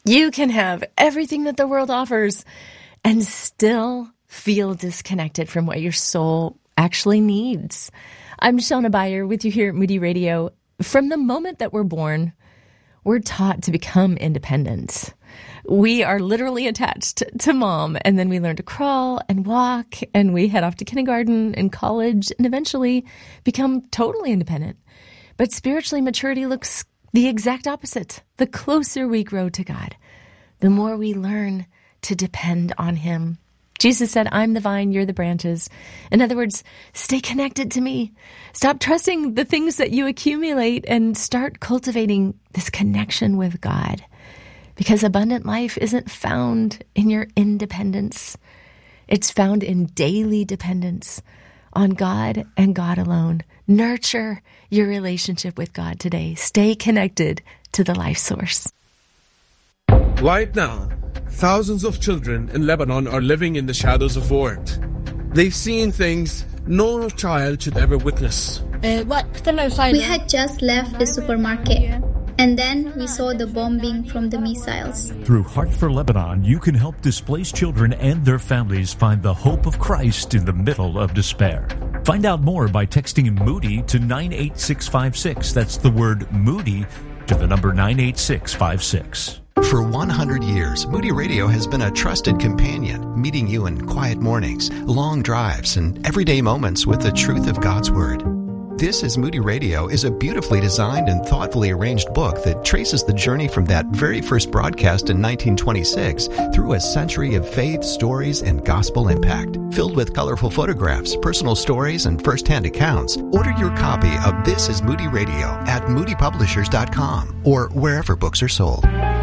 You can have everything that the world offers and still feel disconnected from what your soul actually needs. I'm Shauna Beyer with you here at Moody Radio. From the moment that we're born, we're taught to become independent. We are literally attached to mom, and then we learn to crawl and walk, and we head off to kindergarten and college, and eventually become totally independent. But spiritually, maturity looks the exact opposite. The closer we grow to God, the more we learn to depend on Him. Jesus said, I'm the vine, you're the branches. In other words, stay connected to me. Stop trusting the things that you accumulate and start cultivating this connection with God. Because abundant life isn't found in your independence. It's found in daily dependence on God and God alone. Nurture your relationship with God today. Stay connected to the life source. Right now, thousands of children in Lebanon are living in the shadows of war. They've seen things no child should ever witness. We had just left the supermarket, and then we saw the bombing from the missiles. Through Heart for Lebanon, you can help displaced children and their families find the hope of Christ in the middle of despair. Find out more by texting Moody to 98656. That's the word Moody to the number 98656. For 100 years, Moody Radio has been a trusted companion, meeting you in quiet mornings, long drives, and everyday moments with the truth of God's Word. This is Moody Radio is a beautifully designed and thoughtfully arranged book that traces the journey from that very first broadcast in 1926 through a century of faith, stories, and gospel impact. Filled with colorful photographs, personal stories, and first-hand accounts, order your copy of This is Moody Radio at moodypublishers.com or wherever books are sold.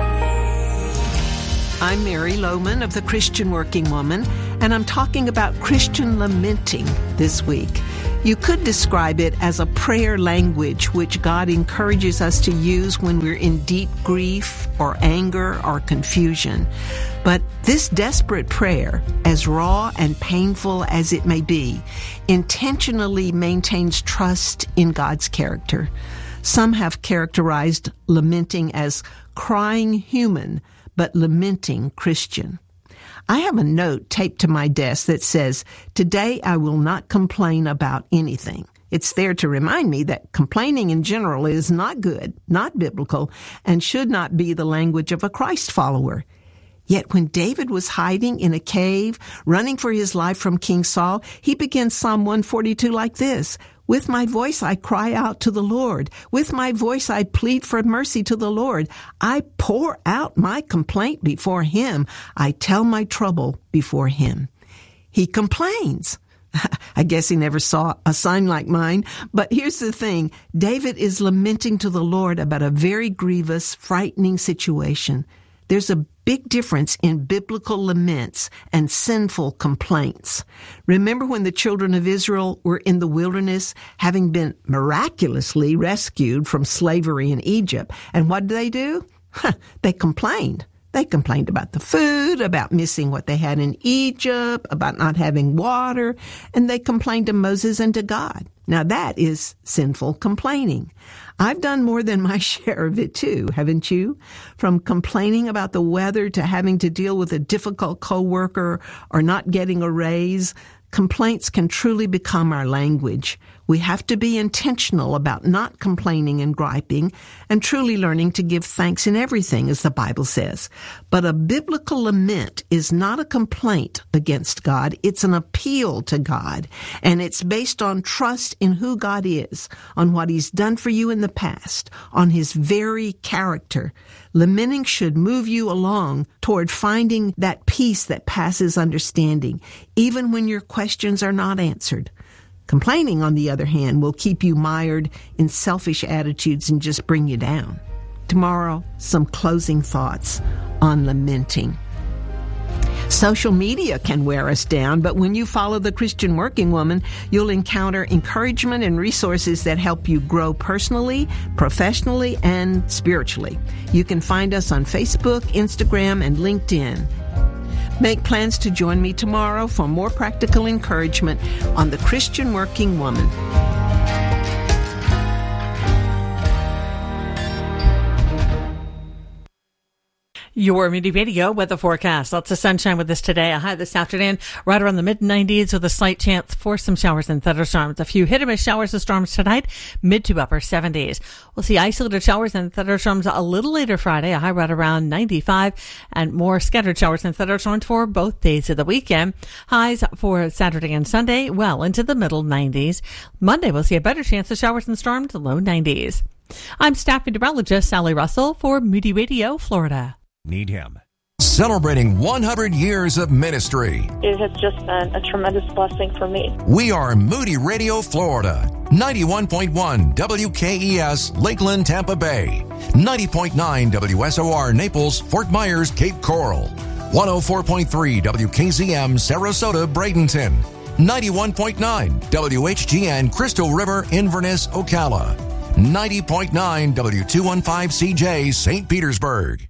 I'm Mary Lohman of the Christian Working Woman, and I'm talking about Christian lamenting this week. You could describe it as a prayer language which God encourages us to use when we're in deep grief or anger or confusion. But this desperate prayer, as raw and painful as it may be, intentionally maintains trust in God's character. Some have characterized lamenting as crying human, but lamenting Christian. I have a note taped to my desk that says, "Today I will not complain about anything." It's there to remind me that complaining in general is not good, not biblical, and should not be the language of a Christ follower. Yet when David was hiding in a cave, running for his life from King Saul, he began Psalm 142 like this: "With my voice I cry out to the Lord. With my voice I plead for mercy to the Lord. I pour out my complaint before Him. I tell my trouble before Him." He complains. I guess he never saw a sign like mine. But here's the thing. David is lamenting to the Lord about a very grievous, frightening situation. There's a big difference in biblical laments and sinful complaints. Remember when the children of Israel were in the wilderness, having been miraculously rescued from slavery in Egypt, and what did they do? They complained. They complained about the food, about missing what they had in Egypt, about not having water, and they complained to Moses and to God. Now that is sinful complaining. I've done more than my share of it too, haven't you? From complaining about the weather to having to deal with a difficult coworker or not getting a raise, complaints can truly become our language. We have to be intentional about not complaining and griping and truly learning to give thanks in everything, as the Bible says. But a biblical lament is not a complaint against God. It's an appeal to God, and it's based on trust in who God is, on what He's done for you in the past, on His very character. Lamenting should move you along toward finding that peace that passes understanding, even when your questions are not answered. Complaining, on the other hand, will keep you mired in selfish attitudes and just bring you down. Tomorrow, some closing thoughts on lamenting. Social media can wear us down, but when you follow the Christian Working Woman, you'll encounter encouragement and resources that help you grow personally, professionally, and spiritually. You can find us on Facebook, Instagram, and LinkedIn. Make plans to join me tomorrow for more practical encouragement on the Christian Working Woman. Your Moody Radio weather forecast. Lots of sunshine with us today. A high this afternoon right around the mid-90s with a slight chance for some showers and thunderstorms. A few hit-and-miss showers and storms tonight, mid to upper 70s. We'll see isolated showers and thunderstorms a little later Friday, a high right around 95, and more scattered showers and thunderstorms for both days of the weekend. Highs for Saturday and Sunday, well into the middle 90s. Monday, we'll see a better chance of showers and storms, low 90s. I'm staff meteorologist Sally Russell for Moody Radio, Florida. Need him. Celebrating 100 years of ministry. It has just been a tremendous blessing for me. We are Moody Radio, Florida. 91.1 WKES, Lakeland, Tampa Bay. 90.9 WSOR, Naples, Fort Myers, Cape Coral. 104.3 WKZM, Sarasota, Bradenton. 91.9 WHGN, Crystal River, Inverness, Ocala. 90.9 W215CJ, St. Petersburg.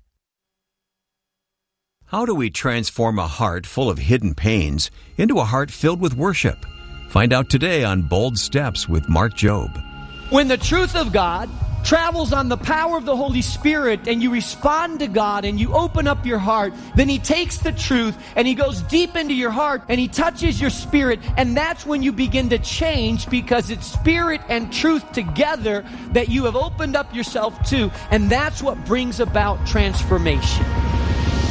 How do we transform a heart full of hidden pains into a heart filled with worship? Find out today on Bold Steps with Mark Jobe. When the truth of God travels on the power of the Holy Spirit and you respond to God and you open up your heart, then He takes the truth and He goes deep into your heart and He touches your spirit, and that's when you begin to change, because it's spirit and truth together that you have opened up yourself to, and that's what brings about transformation.